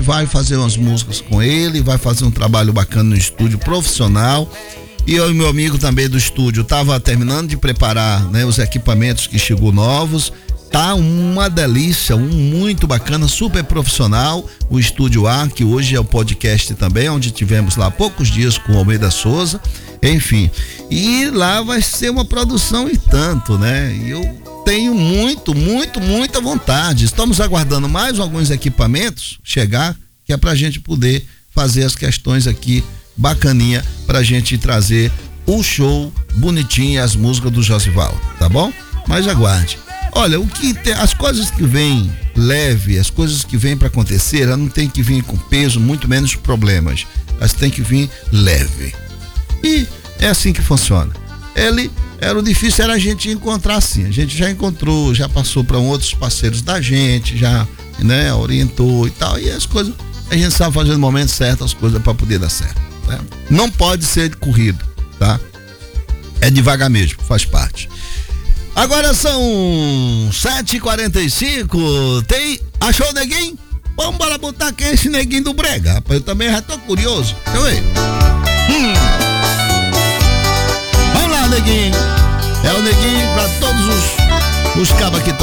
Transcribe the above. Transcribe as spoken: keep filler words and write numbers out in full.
vai fazer umas músicas com ele, vai fazer um trabalho bacana no estúdio profissional. E eu e meu amigo também do estúdio tava terminando de preparar, né, os equipamentos que chegou novos. Tá uma delícia, um muito bacana, super profissional, o Estúdio A, que hoje é o podcast também, onde tivemos lá há poucos dias com o Almeida Souza, enfim. E lá vai ser uma produção e tanto, né? E eu tenho muito, muito, muita vontade. Estamos aguardando mais alguns equipamentos chegar, que é pra gente poder fazer as questões aqui bacaninha, pra gente trazer o show bonitinho e as músicas do Josivaldo, tá bom? Mas aguarde. Olha, o que tem, as coisas que vêm leve, as coisas que vêm para acontecer, elas não tem que vir com peso, muito menos problemas. Elas têm que vir leve. E é assim que funciona. Ele, era o difícil era a gente encontrar assim. A gente já encontrou, já passou para outros parceiros da gente, já, né, orientou e tal. E as coisas, a gente sabe fazer no momento certo as coisas para poder dar certo, né? Não pode ser corrido, tá? É devagar mesmo, faz parte. Agora são sete e quarenta e cinco. Tem. Achou o neguinho? Vamos para botar quem é esse neguinho do Brega, rapaz. Eu também já tô curioso. Deixa eu ver. Hum. Vamos lá, neguinho. É o neguinho para todos os, os cabos que estão